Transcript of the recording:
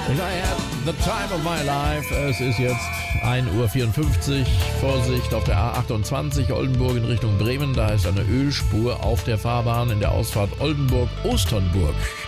Ich war the time of my life. Es ist jetzt 1:54 Uhr. Vorsicht auf der A28 Oldenburg in Richtung Bremen. Da ist eine Ölspur auf der Fahrbahn in der Ausfahrt Oldenburg-Osternburg.